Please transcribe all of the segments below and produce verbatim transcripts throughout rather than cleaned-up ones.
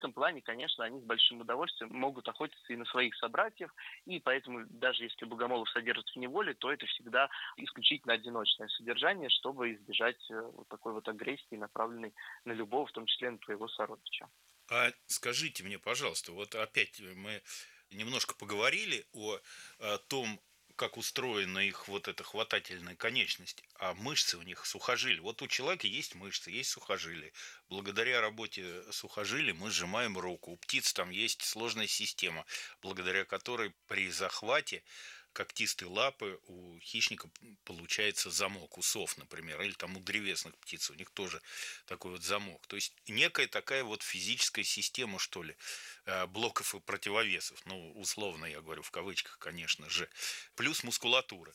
этом плане, конечно, они с большим удовольствием могут охотиться и на своих собратьев, и поэтому даже если богомолов содержат в неволе, то это всегда исключительно одиночное содержание, чтобы избежать вот такой вот агрессии, направленной на любого, в том числе на твоего сородича. А скажите мне, пожалуйста, вот опять мы немножко поговорили о, о том, как устроена их вот эта хватательная конечность, а мышцы у них, сухожилия. Вот у человека есть мышцы, есть сухожилия. Благодаря работе сухожилий мы сжимаем руку. У птиц там есть сложная система, благодаря которой при захвате когтистой лапы у хищника получается замок, у сов, например, или там у древесных птиц, у них тоже такой вот замок. То есть некая такая вот физическая система, что ли, блоков и противовесов, ну, условно я говорю, в кавычках, конечно же, плюс мускулатура.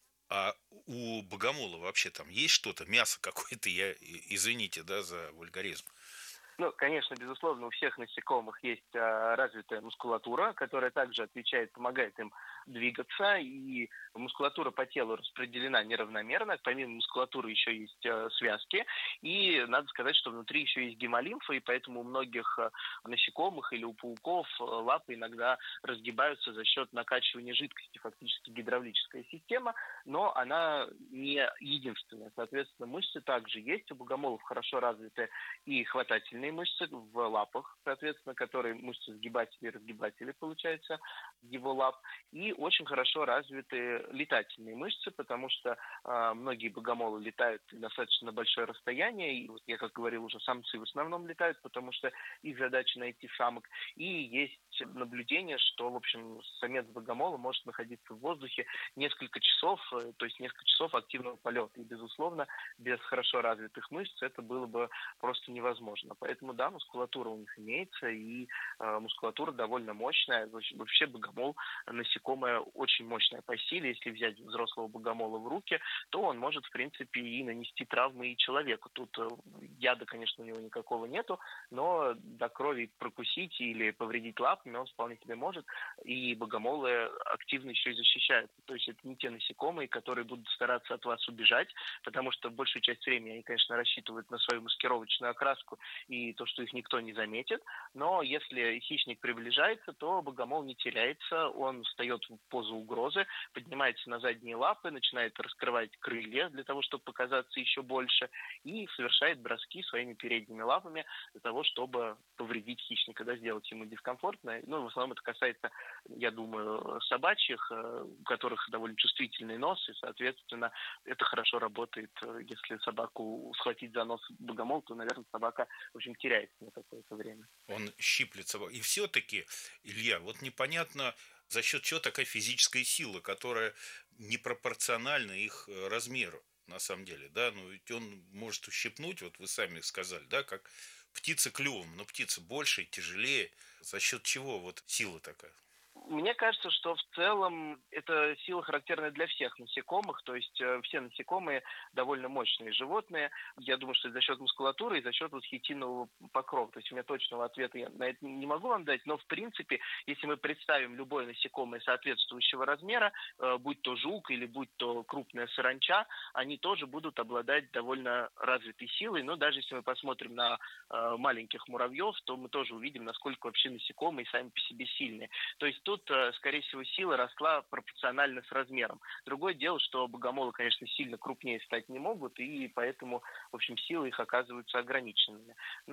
А у богомола вообще там есть что-то, мясо какое-то, я, извините, да, за вульгаризм. Ну, конечно, безусловно, у всех насекомых есть а, развитая мускулатура, которая также отвечает, помогает им двигаться, и мускулатура по телу распределена неравномерно. Помимо мускулатуры еще есть а, связки, и надо сказать, что внутри еще есть гемолимфа, и поэтому у многих а, насекомых или у пауков а, лапы иногда разгибаются за счет накачивания жидкости, фактически гидравлическая система, но она не единственная. Соответственно, мышцы также есть, у богомолов хорошо развиты и хватательные мышцы в лапах, соответственно, которые мышцы сгибатели и разгибатели, получается, его лап, и очень хорошо развиты летательные мышцы, потому что э, многие богомолы летают достаточно на большое расстояние, и вот я, как говорил, уже самцы в основном летают, потому что их задача найти самок, и есть наблюдение, что, в общем, самец богомола может находиться в воздухе несколько часов, то есть несколько часов активного полета, и, безусловно, без хорошо развитых мышц это было бы просто невозможно. Поэтому, да, мускулатура у них имеется, и э, мускулатура довольно мощная. Вообще богомол, насекомое очень мощное по силе. Если взять взрослого богомола в руки, то он может, в принципе, и нанести травмы и человеку. Тут э, яда, конечно, у него никакого нету, но до крови прокусить или повредить лапами он вполне себе может, и богомолы активно еще и защищают. То есть это не те насекомые, которые будут стараться от вас убежать, потому что большую часть времени они, конечно, рассчитывают на свою маскировочную окраску и то, что их никто не заметит, но если хищник приближается, то богомол не теряется, он встает в позу угрозы, поднимается на задние лапы, начинает раскрывать крылья для того, чтобы показаться еще больше, и совершает броски своими передними лапами для того, чтобы повредить хищника, да, сделать ему дискомфортно. Ну, в основном это касается, я думаю, собачьих, у которых довольно чувствительный нос, и, соответственно, это хорошо работает. Если собаку схватить за нос богомол, то, наверное, собака, в общем, теряется на какое-то время. Он щиплет собаку. И все-таки, Илья, вот непонятно, за счет чего такая физическая сила, которая непропорциональна их размеру, на самом деле, да, ну ведь он может ущипнуть, вот вы сами сказали, да, как птица клювом, но птица больше, тяжелее, за счет чего вот сила такая? Мне кажется, что в целом это сила характерная для всех насекомых, то есть э, все насекомые довольно мощные животные. Я думаю, что за счет мускулатуры и за счет вот хитинового покрова. То есть у меня точного ответа я на это не могу вам дать, но в принципе, если мы представим любое насекомое соответствующего размера, э, будь то жук или будь то крупная саранча, они тоже будут обладать довольно развитой силой. Но даже если мы посмотрим на э, маленьких муравьев, то мы тоже увидим, насколько вообще насекомые сами по себе сильные. То есть тут, скорее всего, сила росла пропорционально с размером. Другое дело, что богомолы, конечно, сильно крупнее стать не могут, и поэтому, в общем, силы их оказываются ограниченными.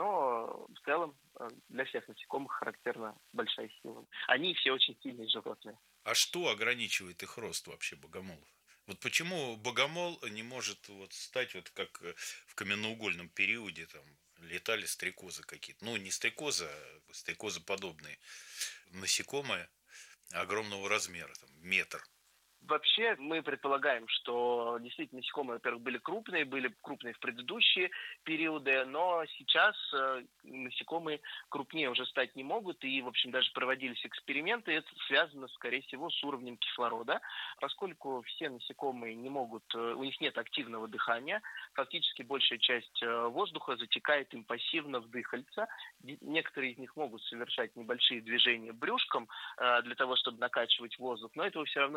Но в целом для всех насекомых характерна большая сила. Они все очень сильные животные. А что ограничивает их рост вообще богомолов? Вот почему богомол не может вот стать вот как в каменноугольном периоде, там летали стрекозы какие-то. Ну, не стрекозы, а стрекозоподобные насекомые огромного размера, там, метр. Вообще, мы предполагаем, что действительно насекомые, во-первых, были крупные, были крупные в предыдущие периоды, но сейчас э, насекомые крупнее уже стать не могут, и, в общем, даже проводились эксперименты, это связано, скорее всего, с уровнем кислорода, поскольку все насекомые не могут, э, у них нет активного дыхания, фактически большая часть э, воздуха затекает им пассивно в дыхальца, некоторые из них могут совершать небольшие движения брюшком э, для того, чтобы накачивать воздух, но этого все равно недостаточно.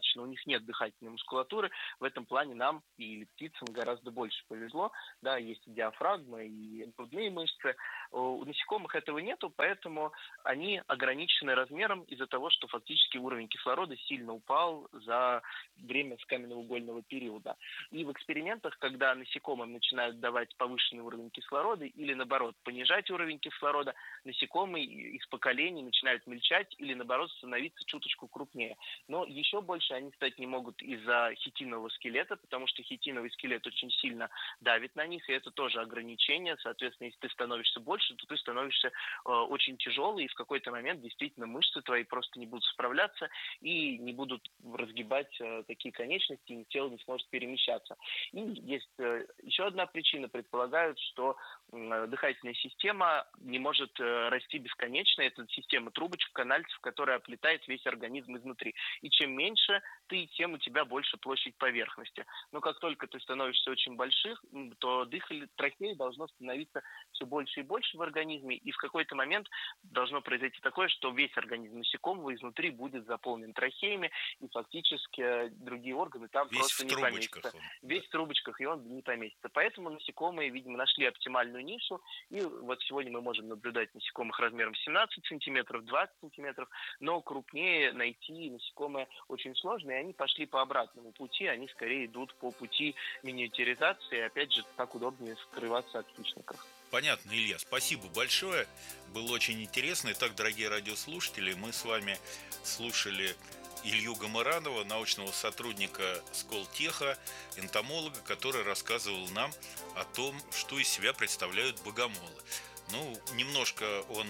недостаточно, у них нет дыхательной мускулатуры. В этом плане нам или птицам гораздо больше повезло. Да, есть и диафрагма, и грудные мышцы. У насекомых этого нету, поэтому они ограничены размером из-за того, что фактически уровень кислорода сильно упал за время скаменно-угольного периода. И в экспериментах, когда насекомым начинают давать повышенный уровень кислорода или, наоборот, понижать уровень кислорода, насекомые из поколений начинают мельчать или, наоборот, становиться чуточку крупнее. Но еще больше они стать не могут из-за хитинового скелета, потому что хитиновый скелет очень сильно давит на них, и это тоже ограничение. Соответственно, если ты становишься больше, то ты становишься э, очень тяжелый, и в какой-то момент действительно мышцы твои просто не будут справляться и не будут разгибать э, такие конечности, и тело не сможет перемещаться. И есть э, еще одна причина. Предполагают, что э, дыхательная система не может э, расти бесконечно. Это система трубочек, канальцев, которая оплетает весь организм изнутри. И чем меньше ты, тем у тебя больше площадь поверхности. Но как только ты становишься очень больших, то дыхание трахеи должно становиться все больше и больше в организме, и в какой-то момент должно произойти такое, что весь организм насекомого изнутри будет заполнен трахеями, и фактически другие органы там Весь просто в не поместятся. Он, Весь да. в трубочках, и он не поместится. Поэтому насекомые, видимо, нашли оптимальную нишу, и вот сегодня мы можем наблюдать насекомых размером семнадцать сантиметров, двадцать сантиметров, но крупнее найти насекомые очень сложно, и они пошли по обратному пути, они скорее идут по пути миниатюризации, опять же, так удобнее скрываться от хищников. Понятно, Илья, спасибо большое. Было очень интересно. Итак, дорогие радиослушатели, мы с вами слушали Илью Гамаранова, научного сотрудника Сколтеха, энтомолога, который рассказывал нам о том, что из себя представляют богомолы. Ну, немножко он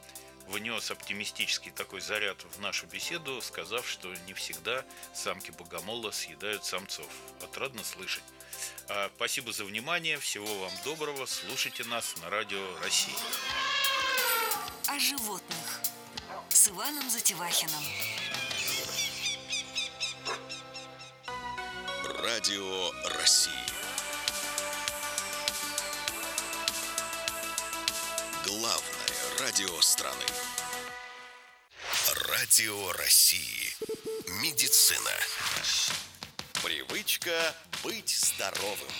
внес оптимистический такой заряд в нашу беседу, сказав, что не всегда самки богомола съедают самцов. Отрадно слышать. Спасибо за внимание, всего вам доброго, слушайте нас на Радио России. О животных с Иваном Затевахиным. Радио России. Главное радио страны. Радио России. Медицина. Привычка быть здоровым.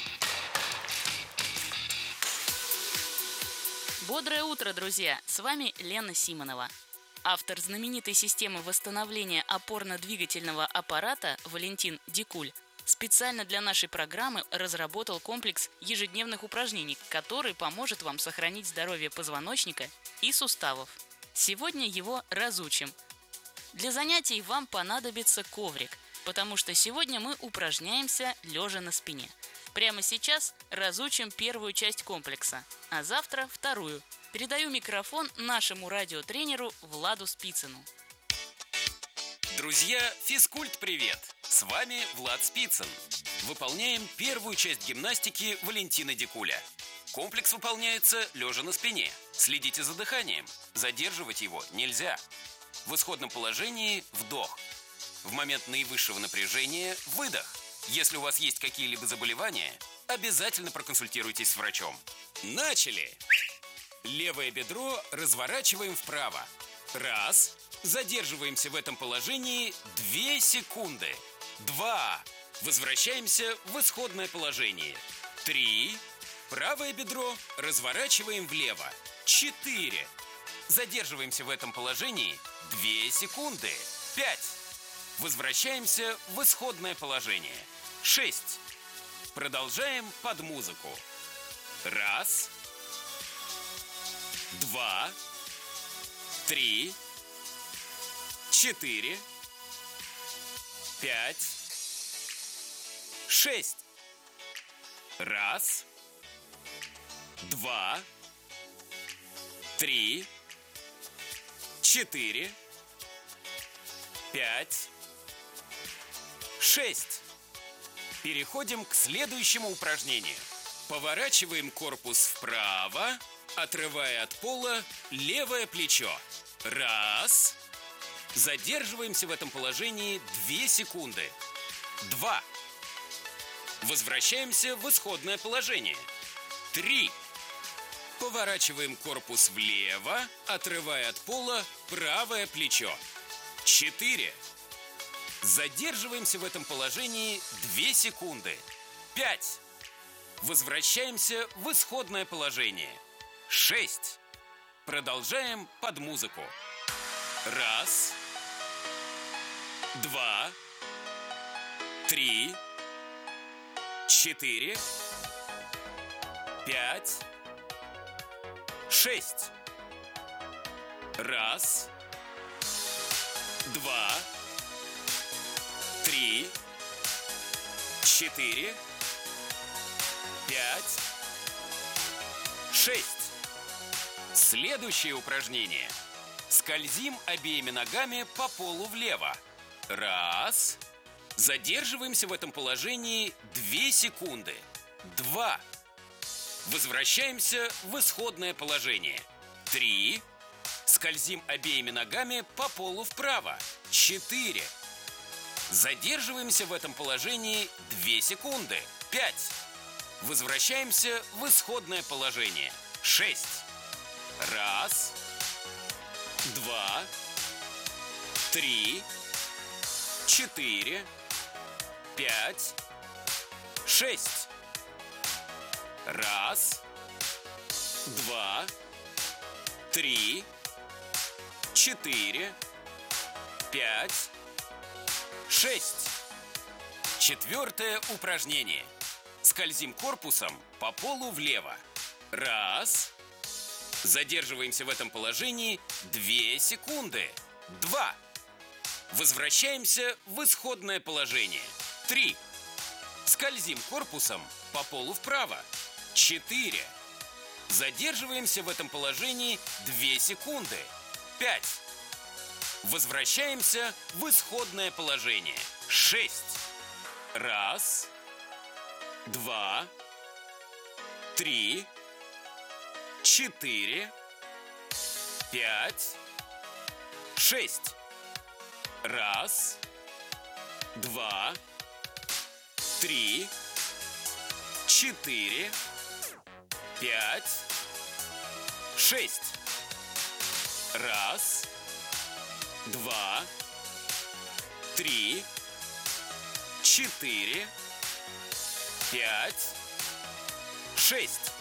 Бодрое утро, друзья! С вами Лена Симонова. Автор знаменитой системы восстановления опорно-двигательного аппарата Валентин Дикуль специально для нашей программы разработал комплекс ежедневных упражнений, который поможет вам сохранить здоровье позвоночника и суставов. Сегодня его разучим. Для занятий вам понадобится коврик, потому что сегодня мы упражняемся лежа на спине. Прямо сейчас разучим первую часть комплекса, а завтра вторую. Передаю микрофон нашему радиотренеру Владу Спицыну. Друзья, физкульт-привет! С вами Влад Спицын. Выполняем первую часть гимнастики Валентина Дикуля. Комплекс выполняется лежа на спине. Следите за дыханием. Задерживать его нельзя. В исходном положении вдох. В момент наивысшего напряжения выдох. Если у вас есть какие-либо заболевания, обязательно проконсультируйтесь с врачом. Начали! Левое бедро разворачиваем вправо. Раз. Задерживаемся в этом положении две секунды. Два. Возвращаемся в исходное положение. Три. Правое бедро разворачиваем влево. Четыре. Задерживаемся в этом положении две секунды. Пять. Возвращаемся в исходное положение. Шесть. Продолжаем под музыку. Раз. Два. Три. Четыре. Пять. Шесть. Раз. Два. Три. Четыре. Пять. Шесть. Переходим к следующему упражнению. Поворачиваем корпус вправо, отрывая от пола левое плечо. Раз. Задерживаемся в этом положении две секунды. Два. Возвращаемся в исходное положение. Три. Поворачиваем корпус влево, отрывая от пола правое плечо. Четыре. Задерживаемся в этом положении две секунды. пять. Возвращаемся в исходное положение. шесть. Продолжаем под музыку. Раз. Два. Три. Четыре. Пять. Шесть. Раз. Два. Три. Четыре. Пять. Шесть. Следующее упражнение. Скользим обеими ногами по полу влево. Раз. Задерживаемся в этом положении две секунды. Два. Возвращаемся в исходное положение. Три. Скользим обеими ногами по полу вправо. Четыре. Задерживаемся в этом положении две секунды. Пять. Возвращаемся в исходное положение. Шесть. Раз. Два. Три. Четыре. Пять. Шесть. Раз. Два. Три. Четыре. Пять. Шесть. Четвертое упражнение. Скользим корпусом по полу влево. Раз. Задерживаемся в этом положении две секунды. Два. Возвращаемся в исходное положение. Три. Скользим корпусом по полу вправо. Четыре. Задерживаемся в этом положении две секунды. Пять. Возвращаемся в исходное положение. Шесть. Раз. Два. Три. Четыре. Пять. Шесть. Раз. Два. Три. Четыре. Пять. Шесть. Раз. Два. Три. Четыре. Пять. Шесть.